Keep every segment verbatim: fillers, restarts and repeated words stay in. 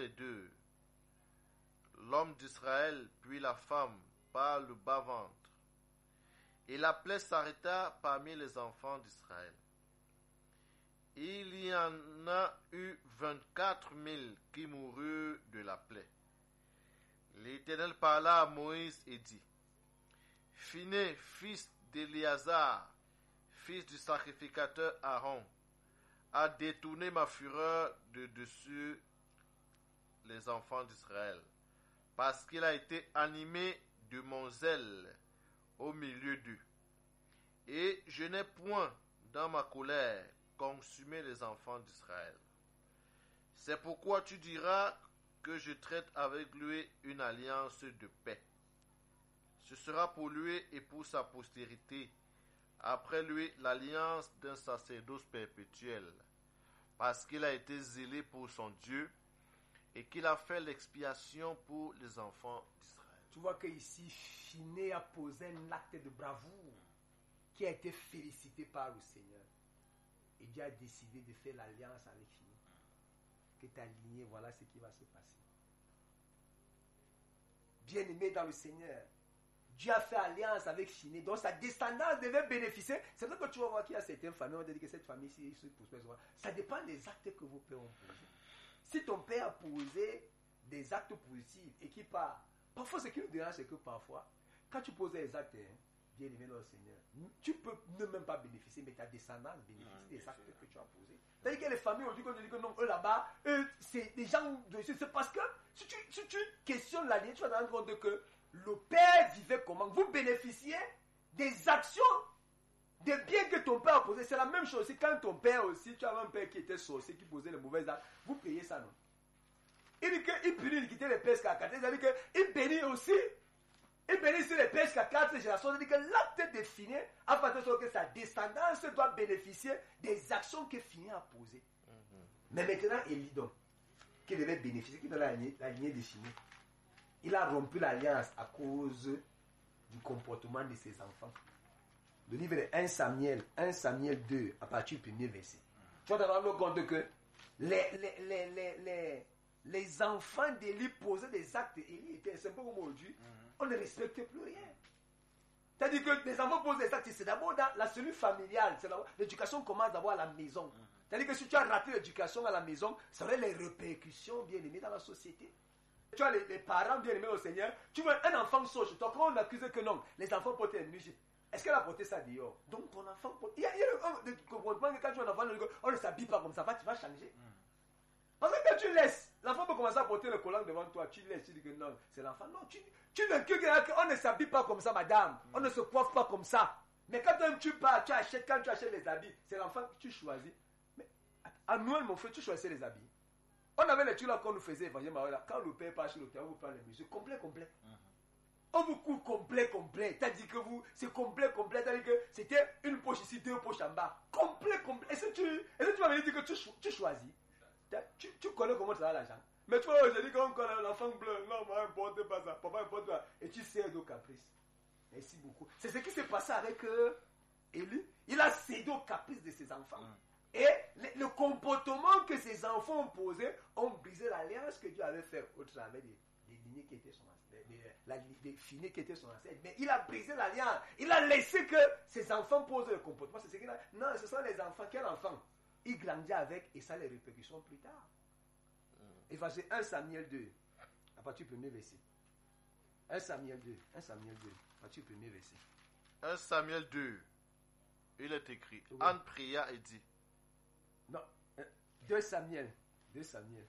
les deux, l'homme d'Israël puis la femme, par le bas-ventre. Et la plaie s'arrêta parmi les enfants d'Israël. Il y en a eu vingt-quatre mille qui moururent de la plaie. L'Éternel parla à Moïse et dit, Phiné, fils d'Éléazar, fils du sacrificateur Aaron, a détourné ma fureur de dessus les enfants d'Israël, parce qu'il a été animé de mon zèle au milieu d'eux. Et je n'ai point, dans ma colère, consumé les enfants d'Israël. C'est pourquoi tu diras que je traite avec lui une alliance de paix. Ce sera pour lui et pour sa postérité, après lui l'alliance d'un sacerdoce perpétuel, parce qu'il a été zélé pour son Dieu et qu'il a fait l'expiation pour les enfants d'Israël. Tu vois que ici, Phiné a posé un acte de bravoure qui a été félicité par le Seigneur. Et Dieu a décidé de faire l'alliance avec Phiné. Que tu es aligné, voilà ce qui va se passer. Bien-aimé dans le Seigneur, Dieu a fait alliance avec Phiné, donc sa descendance devait bénéficier. C'est vrai que tu vas voir qu'il y a certaines familles, on va dire que cette famille-ci se prospère. Ça dépend des actes que vos pères ont posés. Si ton père a posé des actes positifs et qui part, parfois ce qui nous dérange, c'est que parfois, quand tu poses des actes, hein, bien aimé dans le Seigneur, tu peux ne même pas bénéficier, mais ta descendance bénéficie ah, des actes que tu as posés. C'est-à-dire que les familles ont dit que, dit que non, eux là-bas, eux, c'est des gens de c'est parce que si tu, si tu questionnes la ligne, tu vas te rendre compte que le père vivait comment. Vous bénéficiez des actions, des biens que ton père a posés. C'est la même chose. C'est quand ton père aussi, tu avais un père qui était sorcier, qui posait les mauvais actes, vous payez ça, non? Il dit qu'il punit, il quittait les pesques à quatre. C'est-à-dire qu'il bénit aussi. Il bénit sur les pesques à quatre générations. C'est-à-dire que l'acte de Phiné a fait en sorte que sa descendance doit bénéficier des actions que Phiné a posées. Mm-hmm. Mais maintenant, Élie donc, qui devait bénéficier, qui devait la lignée de Phiné, il a rompu l'alliance à cause du comportement de ses enfants. Le livre de un Samuel, un Samuel deux, à partir du premier verset. Tu vas te rendre compte que les, les, les, les, les, les enfants d'Élie posaient des actes. Élie était un peu comme aujourd'hui. On ne respecte plus rien. C'est-à-dire que les enfants posent des actes. C'est d'abord dans la cellule familiale. C'est l'éducation commence d'abord à la maison. C'est-à-dire que si tu as raté l'éducation à la maison, ça aurait les répercussions bien aimées dans la société. Tu as les, les parents bien aimés au Seigneur. Tu vois un enfant sort chez toi. Quand on accuse que non, les enfants portent une musique. Est-ce qu'elle a porté ça dehors? Donc ton enfant porte. Il y a, il y a le comportement que quand tu as un enfant, on ne s'habille pas comme ça. Tu vas changer. Mm. Parce que quand tu laisses, l'enfant peut commencer à porter le collant devant toi. Tu laisses, tu dis que non, c'est l'enfant. Non, tu, tu ne on ne s'habille pas comme ça, madame. Mm. On ne se coiffe pas comme ça. Mais quand tu pars, tu achètes, quand tu achètes les habits, c'est l'enfant que tu choisis. Mais à Noël, mon frère, tu choisissais les habits. On avait les trucs là qu'on nous faisait, quand le père passe sur le terrain, vous prenez les mesures, complet, complet. Mm-hmm. On vous court complet, complet. C'est-à-dire que vous, c'est complet, complet. C'est-à-dire que c'était une poche ici, deux poches en bas. Complet, complet. Est-ce que tu, est-ce que tu vas venir dire que tu, tu choisis? Tu, tu connais comment tu as l'argent. Mais tu vois, aujourd'hui, quand on connaît l'enfant bleu, non, moi, importe pas ça. Papa, importe pas. Et tu cèdes au caprice. Merci beaucoup. C'est ce qui s'est passé avec euh, Élie. Il a cédé au caprice de ses enfants. Mm. Et le, le comportement que ses enfants ont posé ont brisé l'alliance que Dieu avait faite au travers des, des lignées qui étaient son ancêtre, des, des, des Phiné qui étaient son ancêtre. Mais il a brisé l'alliance. Il a laissé que ses enfants posent le comportement. C'est ce qu'il a... Non, ce sont les enfants. Quel enfant? Il grandit avec et ça a les répercussions plus tard. Mm. Et verset un Samuel deux, à partir du premier verset. un Samuel deux, un Samuel deux, à partir du premier verset. un Samuel deux, il est écrit. Oui. Anne pria et dit. Non, deux Samuel, deux Samuel.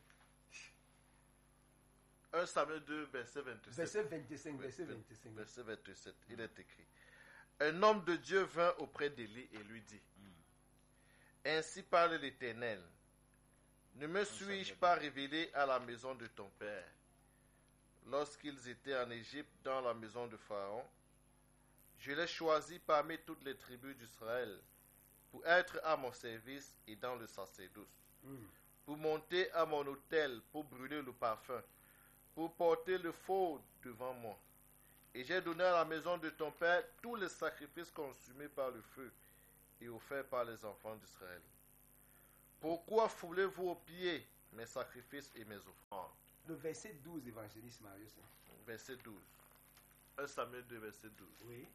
un Samuel deux, verset vingt-sept. Verset vingt-cinq, verset vingt-cinq. Verset vingt-sept, mm. il est écrit. Un homme de Dieu vint auprès d'Élie et lui dit. Mm. Ainsi parle l'Éternel. Ne me suis-je pas révélé à la maison de ton père, lorsqu'ils étaient en Égypte dans la maison de Pharaon? Je l'ai choisi parmi toutes les tribus d'Israël pour être à mon service et dans le sacerdoce, mm. pour monter à mon autel, pour brûler le parfum, pour porter le feu devant moi. Et j'ai donné à la maison de ton père tous les sacrifices consumés par le feu et offerts par les enfants d'Israël. Pourquoi foulez-vous aux pieds mes sacrifices et mes offrandes. Le verset douze, évangéliste Marius. Verset douze. un Samuel deux, verset douze. Oui.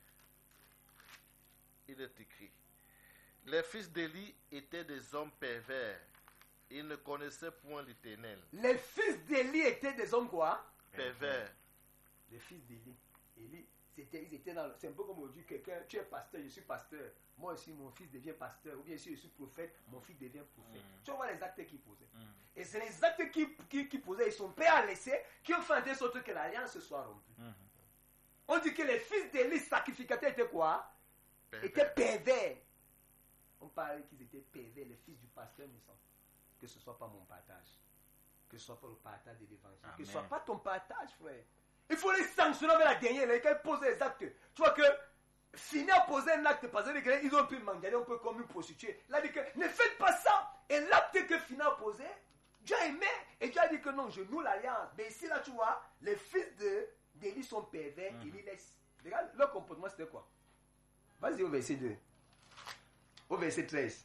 Il est écrit: les fils d'Élie étaient des hommes pervers. Ils ne connaissaient point l'Éternel. Les fils d'Élie étaient des hommes quoi? Pervers. Les fils d'Élie. Élie, c'était, ils étaient dans le, c'est un peu comme aujourd'hui, quelqu'un, tu es pasteur, je suis pasteur. Moi aussi, mon fils devient pasteur. Ou bien si je suis prophète, mon fils devient prophète. Mm. Tu vois les actes qu'il posait. Mm. Et c'est les actes qu'il qui, qui posait et son père a laissé qui ont fait en sorte que l'alliance soit rompue. Mm. On dit que les fils d'Élie sacrificateurs étaient quoi? Pervers. Étaient pervers. On parlait qu'ils étaient pervers, les fils du pasteur me semble. Que ce ne soit pas mon partage. Que ce ne soit pas le partage de l'évangile. Que ce ne soit pas ton partage, frère. Il faut les sanctionner avec la dernière, les gars posent des actes. Tu vois que finir à poser un acte parce qu'ils ont pu manger un peu comme une prostituée. Il a dit que ne faites pas ça. Et l'acte que Fina a posé, Dieu a aimé. Et Dieu a dit que non, je noue l'alliance. Mais ici, là, tu vois, les fils de d'Élie sont pervers, mm-hmm. Ils les laissent. Regarde, leur comportement, c'était quoi? Vas-y au verset deux. Au verset treize.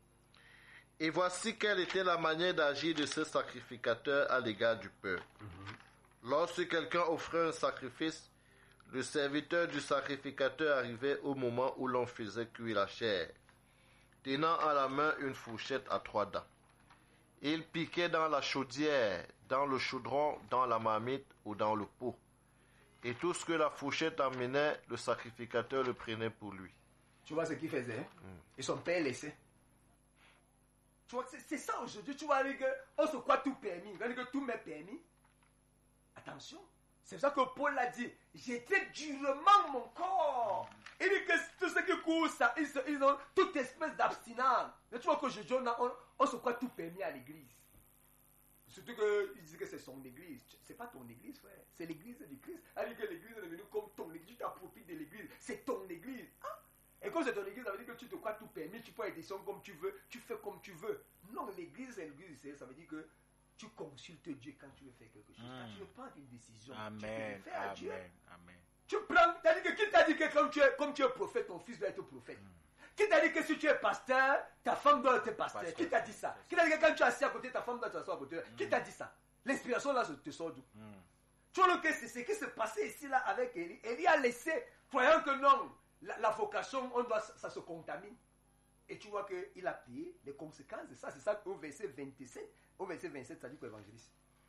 Et voici quelle était la manière d'agir de ce sacrificateur à l'égard du peuple. Mm-hmm. Lorsque quelqu'un offrait un sacrifice, le serviteur du sacrificateur arrivait au moment où l'on faisait cuire la chair, tenant à la main une fourchette à trois dents. Il piquait dans la chaudière, dans le chaudron, dans la marmite ou dans le pot. Et tout ce que la fourchette emmenait, le sacrificateur le prenait pour lui. Tu vois ce qu'il faisait? Mm. Et son père laissait. Tu vois, c'est, c'est ça aujourd'hui. Tu vois, on se croit tout permis. On dit que tout m'est permis. Attention. C'est ça que Paul a dit. J'étais durement mon corps. Il dit que tout ce qui court, ça, ils, ils ont toute espèce d'abstinence. Mais tu vois qu'aujourd'hui, on, on, on se croit tout permis à l'église. Surtout qu'il dit que c'est son église. C'est pas ton église, frère. C'est l'église du Christ. Il dit que l'église est devenue comme ton église. Tu t'appropries de l'église. C'est ton église. Hein? Et quand c'est ton église, ça veut dire que tu te crois tout permis. Tu peux être décision comme tu veux. Tu fais comme tu veux. Non, l'église, c'est l'église. Ça veut dire que tu consultes Dieu quand tu veux faire quelque chose. Mm. Quand tu veux prendre une décision, Amen. tu peux le faire à Amen. Dieu. Amen. Tu prends, t'as dit que qui t'a dit que comme tu es, comme tu es prophète, ton fils doit être prophète. Mm. Qui t'a dit que si tu es pasteur, ta femme doit être pasteur. Pasteur. Qui t'a dit ça? Qui t'a dit que quand tu es assis à côté, ta femme doit s'asseoir à côté? Mm. Qui t'a dit ça? L'inspiration là te sort d'où? Mm. Tu vois que c'est ce qui se passait ici là avec Élie. Élie a laissé, croyant que non, la, la vocation, on doit, ça se contamine. Et tu vois qu'il a payé les conséquences de ça. C'est ça qu'au verset vingt-sept, au verset vingt-sept, ça dit quoi, évangéliste?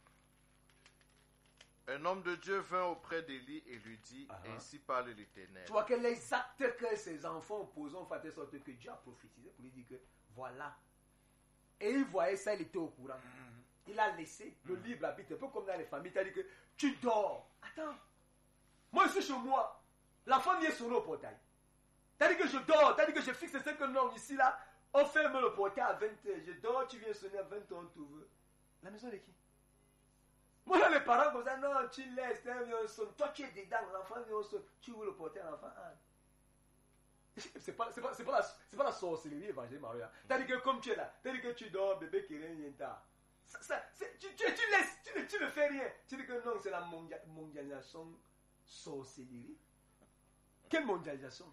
Un homme de Dieu vint auprès d'Élie et lui dit, uh-huh. Ainsi parle l'Éternel. Tu vois que les actes que ses enfants posent ont fait en sorte que Dieu a prophétisé pour lui dire que voilà. Et il voyait ça, il était au courant. Mm-hmm. Il a laissé le mm-hmm. libre arbitre, un peu comme dans les familles. Il a dit que tu dors. Attends. Moi, je suis chez moi. La femme vient sonner au portail. T'as dit que je dors, t'as dit que je fixe ce que non, ici là, on ferme le portail à vingt heures. Je dors, tu viens sonner à vingt heures, on t'ouvre. La maison de qui? Moi, là, les parents comme ça, non, tu laisses, on sonne. Toi, tu es dedans, l'enfant vient, on sonne. Tu ouvres le portail, l'enfant, ah. C'est pas, c'est pas, c'est pas, la, c'est pas la sorcellerie, évangile Maria. T'as dit que comme tu es là, t'as dit que tu dors, bébé qui rien, tard. Ça, ça, c'est, tu, tu, tu laisses, tu ne, tu ne fais rien. Tu dis que non, c'est la mondia, mondialisation sorcellerie. Quelle mondialisation?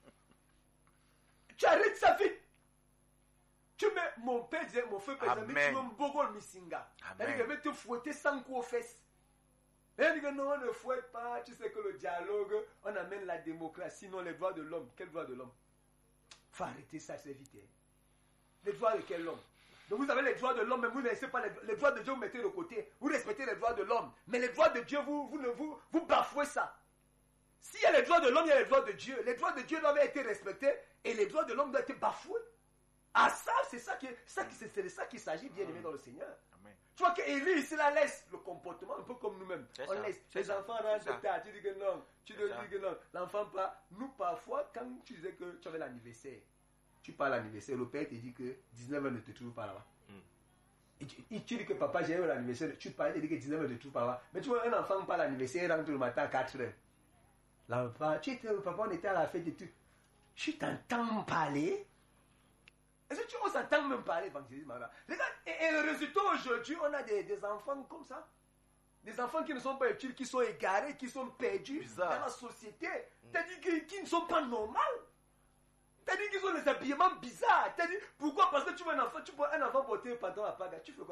Tu arrêtes ça vite. Tu mets, mon père disait, mon frère disait, mais tu mets un bogol missinga. C'est-à-dire qu'il va te fouetter sans coup aux fesses. Il dit que non, on ne fouette pas. Tu sais que le dialogue, on amène la démocratie, non les droits de l'homme. Quel droit de l'homme? Il faut arrêter ça, c'est vite. Les droits de quel homme? Donc vous avez les droits de l'homme, mais vous ne laissez pas les, les droits de Dieu, vous mettez de côté. Vous respectez les droits de l'homme. Mais les droits de Dieu, vous, vous, vous, vous bafouez ça. S'il y a les droits de l'homme, il y a les droits de Dieu. Les droits de Dieu doivent être respectés et les droits de l'homme doivent être bafoués. Ah ça, c'est ça qui, ça qui, c'est de ça qu'il s'agit, bien aimé dans le Seigneur. Amen. Tu vois qu'Élie ici là laisse le comportement un peu comme nous-mêmes. C'est on ça. Laisse c'est les ça. Enfants rentrent tard, tu dis que non, tu dis que non, l'enfant pas. Nous parfois, quand tu disais que tu avais l'anniversaire, tu pars à l'anniversaire, le père te dit que dix-neuf heures ne te trouve pas là-bas. Mm. Et tu, et tu dis que papa j'ai eu l'anniversaire, tu parles, il dit que dix-neuf heures ne te trouve pas là-bas. Mais tu vois un enfant pas à l'anniversaire, il rentre le matin à quatre heures. L'enfant, tu étais, le papa on était à la fête et tout. Tu t'entends parler? Est-ce que tu oses entendre même parler évangélisme? Regarde, et, et le résultat aujourd'hui, on a des, des enfants comme ça. Des enfants qui ne sont pas utiles, qui sont égarés, qui sont perdus Bizarre. Dans la société. Mm. T'as dit qu'ils, qu'ils ne sont pas normaux. T'as dit qu'ils ont des habillements bizarres. T'as dit, pourquoi? Parce que tu vois un enfant, tu vois un enfant porter un pantalon à paga. Tu fais quoi?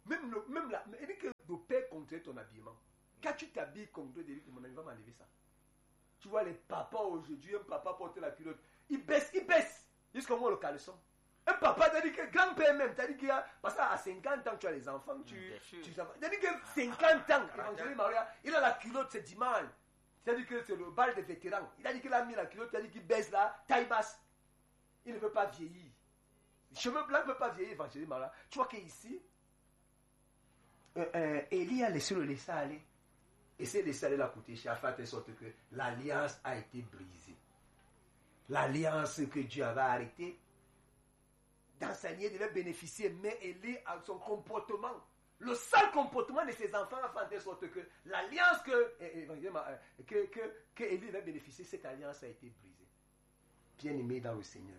Même, le, même la, il dit que le père contrôle ton habillement. Quand tu t'habilles comme Dieu, il dit que mon ami va m'enlever ça. Tu vois les papas aujourd'hui, un papa porte la culotte, il baisse, il baisse, jusqu'au moins le caleçon. Un papa, t'as dit que grand-père même, t'as dit qu'il y a, parce qu'à cinquante ans, tu as les enfants, tu, tu, tu t'as dit que cinquante ans, Évangélie Maria, il a la culotte, c'est dimanche. C'est-à-dire que c'est le bal des vétérans. Il a dit qu'il a mis la culotte, il a dit qu'il baisse là, taille basse. Il ne veut pas vieillir. Cheveux blancs ne veut pas vieillir, Évangélie Maria. Tu vois qu'ici, euh, euh, Élie a laissé le laisser aller. Et c'est laissé aller la côté cher, afin de sorte que l'alliance a été brisée. L'alliance que Dieu avait arrêtée, dans sa lignée devait bénéficier, mais Élie a son comportement. Le seul comportement de ses enfants a fait en sorte que l'alliance que, que, que, que Élie devait bénéficier, cette alliance a été brisée. Bien-aimé dans le Seigneur.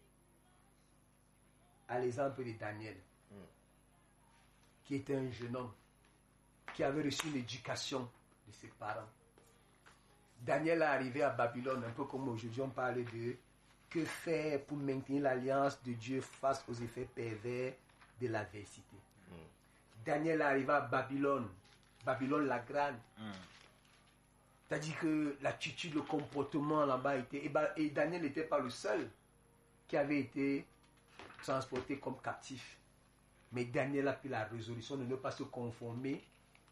À l'exemple de Daniel, mm. qui était un jeune homme, qui avait reçu une éducation de ses parents. Daniel est arrivé à Babylone, un peu comme aujourd'hui on parle de que faire pour maintenir l'alliance de Dieu face aux effets pervers de l'adversité. Mm. Daniel est arrivé à Babylone, Babylone la grande. Mm. C'est-à-dire que l'attitude, le comportement là-bas était... Et, et Daniel n'était pas le seul qui avait été transporté comme captif. Mais Daniel a pris la résolution de ne pas se conformer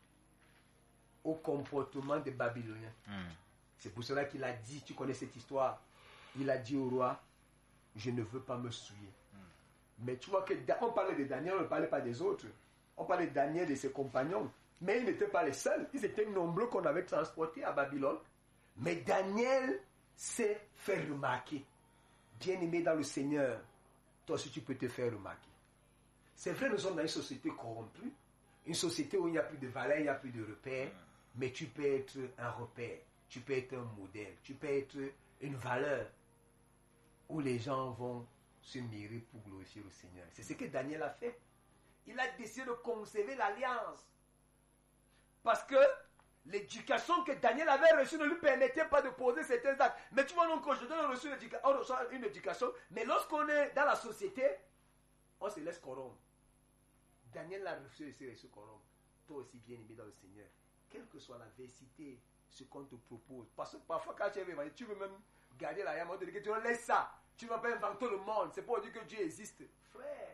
au comportement des Babyloniens. Mm. C'est pour cela qu'il a dit, tu connais cette histoire, il a dit au roi, je ne veux pas me souiller. Mm. Mais tu vois que on parlait de Daniel, on ne parlait pas des autres. On parlait de Daniel et ses compagnons. Mais ils n'étaient pas les seuls. Ils étaient nombreux qu'on avait transportés à Babylone. Mais Daniel s'est fait remarquer. Bien-aimé dans le Seigneur, toi aussi tu peux te faire remarquer. C'est vrai, nous sommes dans une société corrompue. Une société où il n'y a plus de valeur, il n'y a plus de repères. Mais tu peux être un repère. Tu peux être un modèle. Tu peux être une valeur où les gens vont se mirer pour glorifier le Seigneur. C'est ce que Daniel a fait. Il a décidé de conserver l'alliance. Parce que l'éducation que Daniel avait reçue ne lui permettait pas de poser certains actes. Mais tu vois, donc aujourd'hui, on a reçu une éducation, on reçoit une éducation, mais lorsqu'on est dans la société, on se laisse corrompre. Daniel l'a reçu et s'est reçu corrompre. Toi aussi, bien aimé dans le Seigneur, quelle que soit l'adversité, ce qu'on te propose. Parce que parfois, quand tu es évangéliste, tu veux même garder la yam, on te dit que tu laisses ça. Tu ne vas pas inventer le monde. C'est pour dire que Dieu existe. Frère,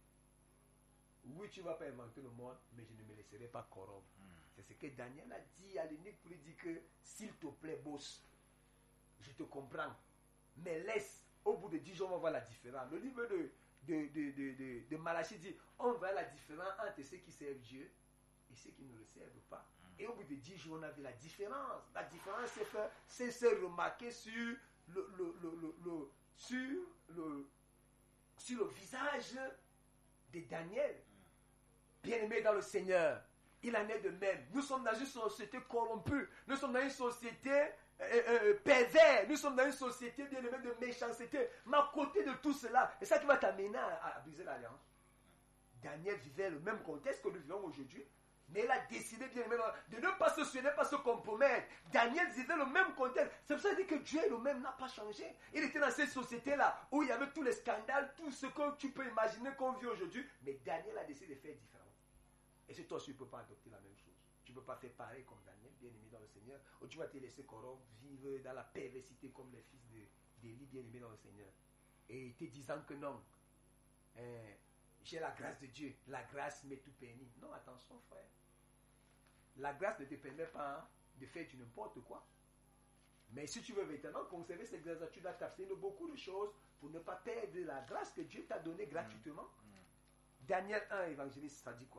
oui, tu ne vas pas inventer le monde, mais je ne me laisserai pas corrompre. Mm. C'est ce que Daniel a dit à l'eunuque pour lui dire que, s'il te plaît, boss, je te comprends, mais laisse, au bout de dix jours, on va voir la différence. Le livre de, de, de, de, de, de Malachie dit, on voit la différence entre ceux qui servent Dieu et ceux qui ne le servent pas. Mm. Et au bout de dix jours, on a vu la différence. La différence, c'est fait, c'est se remarquer sur le, le, le, le, le, sur le, sur le visage de Daniel. Bien-aimé dans le Seigneur, il en est de même. Nous sommes dans une société corrompue. Nous sommes dans une société euh, euh, perverse. Nous sommes dans une société, bien-aimé, de méchanceté. Mais à côté de tout cela, c'est ça qui va t'amener à, à briser l'alliance. Daniel vivait le même contexte que nous vivons aujourd'hui. Mais il a décidé, bien-aimé, de ne pas se soucier, de ne pas se compromettre. Daniel vivait le même contexte. C'est pour ça qu'il dit que Dieu est le même, n'a pas changé. Il était dans cette société-là où il y avait tous les scandales, tout ce que tu peux imaginer qu'on vit aujourd'hui. Mais Daniel a décidé de faire différent. Et c'est toi aussi, tu ne peux pas adopter la même chose. Tu ne peux pas faire pareil comme Daniel, bien-aimé dans le Seigneur, ou tu vas te laisser corrompre, vivre dans la perversité comme les fils d'Élie, bien-aimés dans le Seigneur. Et te disant que non, hein, j'ai la grâce de Dieu, la grâce m'est tout permis. Non, attention frère. La grâce ne te permet pas de faire du n'importe quoi. Mais si tu veux véritablement conserver cette grâce, tu dois t'abstenir de beaucoup de choses pour ne pas perdre la grâce que Dieu t'a donnée gratuitement. Mmh. Mmh. Daniel un, évangéliste, ça dit quoi?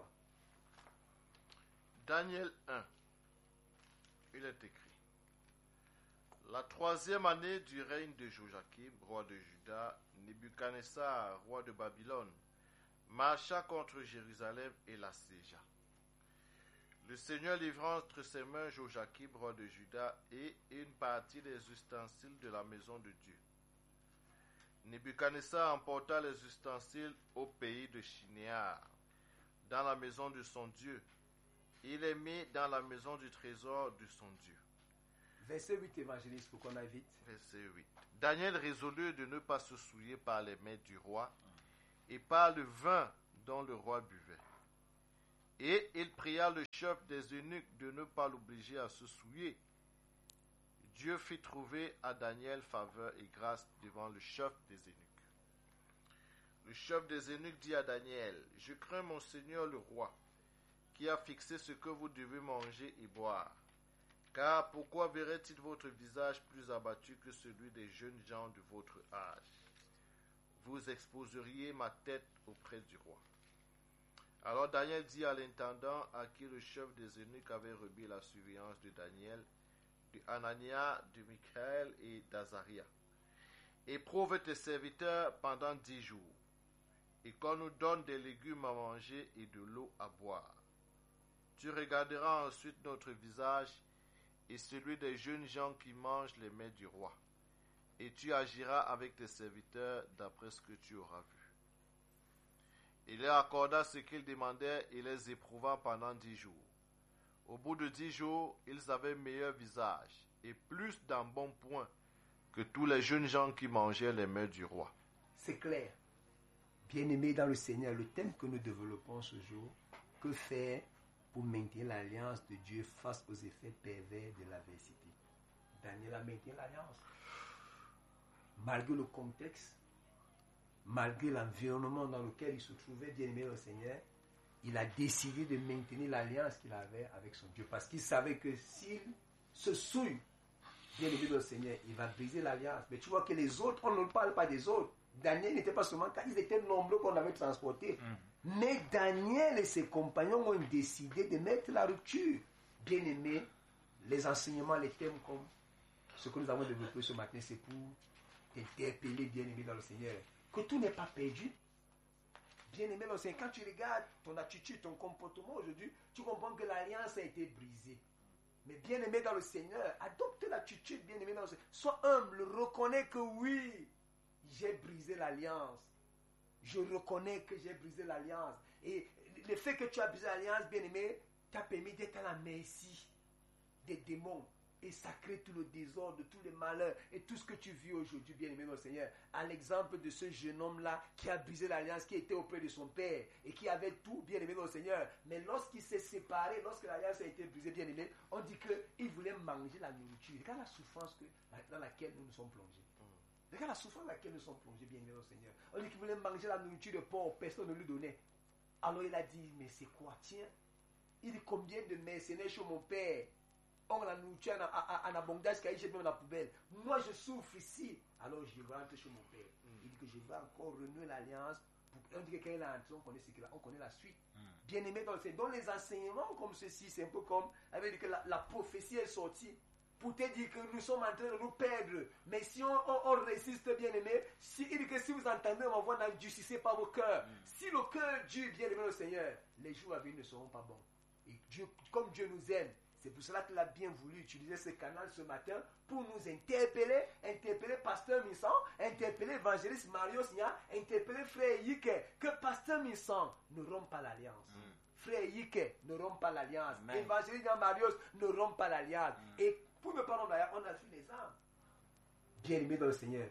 Daniel un, il est écrit: la troisième année du règne de Joachim, roi de Juda, Nebuchadnezzar, roi de Babylone, marcha contre Jérusalem et l'assiégea. Le Seigneur livra entre ses mains Joachim, roi de Juda, et une partie des ustensiles de la maison de Dieu. Nebuchadnezzar emporta les ustensiles au pays de Shinéar, dans la maison de son Dieu. Il les mit dans la maison du trésor de son Dieu. Verset huit, évangéliste, pour qu'on aille vite. Verset huit. Daniel résolut de ne pas se souiller par les mains du roi et par le vin dont le roi buvait. Et il pria le chef des eunuques de ne pas l'obliger à se souiller. Dieu fit trouver à Daniel faveur et grâce devant le chef des eunuques. Le chef des eunuques dit à Daniel, « Je crains mon Seigneur le roi, qui a fixé ce que vous devez manger et boire. Car pourquoi verrait-il votre visage plus abattu que celui des jeunes gens de votre âge? Vous exposeriez ma tête auprès du roi. » Alors Daniel dit à l'intendant à qui le chef des eunuques avait remis la surveillance de Daniel, de Anania, de Michaël et d'Azaria, « Éprouve tes serviteurs pendant dix jours, et qu'on nous donne des légumes à manger et de l'eau à boire. Tu regarderas ensuite notre visage et celui des jeunes gens qui mangent les mets du roi, et tu agiras avec tes serviteurs d'après ce que tu auras vu. » Il leur accorda ce qu'ils demandaient et les éprouva pendant dix jours. Au bout de dix jours, ils avaient meilleur visage et plus d'embonpoint que tous les jeunes gens qui mangeaient les mets du roi. C'est clair. Bien-aimés dans le Seigneur, le thème que nous développons ce jour, que faire pour maintenir l'alliance de Dieu face aux effets pervers de l'adversité. Daniel a maintenu l'alliance. Malgré le contexte, malgré l'environnement dans lequel il se trouvait, bien-aimé dans le Seigneur, il a décidé de maintenir l'alliance qu'il avait avec son Dieu. Parce qu'il savait que s'il se souille, bien-aimé dans le Seigneur, il va briser l'alliance. Mais tu vois que les autres, on ne parle pas des autres. Daniel n'était pas seulement car ils étaient nombreux qu'on avait transportés. Mm. Mais Daniel et ses compagnons ont décidé de mettre la rupture. Bien-aimé, les enseignements, les thèmes comme ce que nous avons développé ce matin, c'est pour t'interpeller, bien-aimé dans le Seigneur, que tout n'est pas perdu. Bien-aimé dans le Seigneur, quand tu regardes ton attitude, ton comportement aujourd'hui, tu comprends que l'alliance a été brisée. Mais bien-aimé dans le Seigneur, adopte l'attitude, bien-aimé dans le Seigneur. Sois humble, reconnais que oui, j'ai brisé l'alliance. Je reconnais que j'ai brisé l'alliance. Et le fait que tu as brisé l'alliance, bien-aimé, t'a permis d'être à la merci des démons et sacrer tout le désordre, tous les malheurs et tout ce que tu vis aujourd'hui, bien-aimé dans le Seigneur. À l'exemple de ce jeune homme-là qui a brisé l'alliance, qui était auprès de son père et qui avait tout, bien-aimé dans le Seigneur. Mais lorsqu'il s'est séparé, lorsque l'alliance a été brisée, bien-aimé, on dit qu'il voulait manger la nourriture. Regarde la souffrance que, dans laquelle nous nous sommes plongés. Regarde la souffrance dans laquelle nous sommes plongés, bien-aimé dans le Seigneur. On dit qu'il voulait manger la nourriture de porc, personne ne lui donnait. Alors il a dit, mais c'est quoi? Tiens, il dit combien de mercenaires chez mon père ont la nourriture en, en, en abondance qui a jeté dans la poubelle. Moi je souffre ici. Alors je rentre chez mon père. Mm. Il dit que je vais encore renouer l'alliance. Pour... On dit que quand il est entré, on connaît, ce on connaît la suite. Mm. Bien-aimé dans le Seigneur. Dans les enseignements comme ceci, c'est un peu comme avec dit que la, la prophétie est sortie pour te dire que nous sommes en train de nous perdre. Mais si on, on, on résiste, bien-aimé, si, il dit que si vous entendez ma voix, n'endurcissez pas vos cœurs. Mm. Si le cœur Dieu, bien-aimé le Seigneur, les jours à venir ne seront pas bons. Et Dieu, comme Dieu nous aime, c'est pour cela qu'il a bien voulu utiliser ce canal ce matin pour nous interpeller, interpeller Pasteur Missan, interpeller Évangéliste Mario Signa, interpeller Frère Yike, que Pasteur Missan ne rompt pas l'alliance. Mm. Frère Yike ne rompt pas l'alliance. Amen. Évangéliste Marius ne rompt pas l'alliance. Mm. Et pour ne pas rompre l'alliance, on a fait les armes. Bien-aimés dans le Seigneur,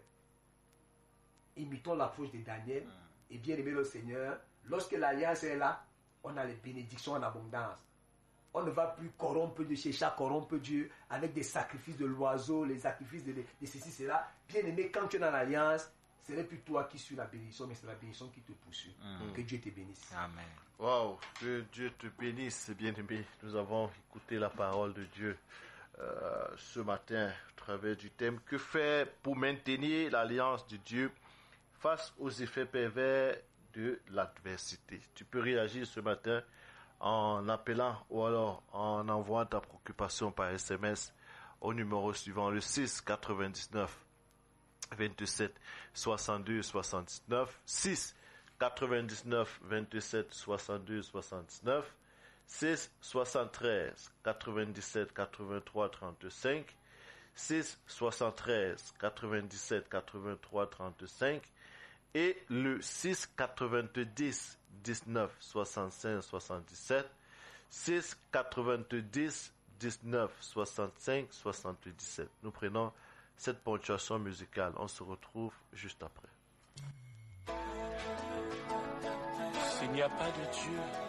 imitons l'approche de Daniel. Mm. Et bien-aimés dans le Seigneur, lorsque l'alliance est là, on a les bénédictions en abondance. On ne va plus corrompre Dieu, chercher à corrompre Dieu avec des sacrifices de l'oiseau, les sacrifices de, de ceci, cela. Bien aimé, quand tu es dans l'alliance, ce n'est plus toi qui suis la bénédiction, mais c'est la bénédiction qui te poursuit. Mm. Que Dieu te bénisse. Amen. Waouh, que Dieu te bénisse, bien aimé. Nous avons écouté la parole de Dieu euh, ce matin à travers du thème que faire pour maintenir l'alliance de Dieu face aux effets pervers de l'adversité. Tu peux réagir ce matin en appelant ou alors en envoyant ta préoccupation par S M S au numéro suivant, le six quatre-vingt-dix-neuf vingt-sept soixante-deux soixante-dix-neuf, six quatre-vingt-dix-neuf vingt-sept soixante-deux soixante-dix-neuf, six soixante-treize quatre-vingt-dix-sept quatre-vingt-trois trente-cinq, six soixante-treize quatre-vingt-dix-sept quatre-vingt-trois trente-cinq et le six quatre-vingt-dix dix-neuf soixante-cinq soixante-dix-sept, six quatre-vingt-dix dix-neuf soixante-cinq soixante-dix-sept. Nous prenons cette ponctuation musicale. On se retrouve juste après. S'il n'y a pas de Dieu,